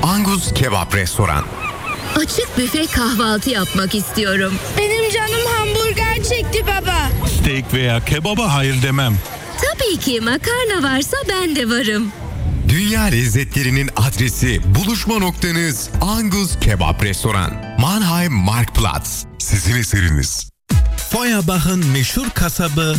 Angus Kebap Restoran. Açık büfe kahvaltı yapmak istiyorum. Benim canım hamburger çekti baba. Steak veya kebaba hayır demem. Tabii ki makarna varsa ben de varım. Dünya lezzetlerinin adresi, buluşma noktanız Angus Kebap Restoran. Mannheim Marktplatz. Sizin eseriniz. Feuerbach'ın meşhur kasabı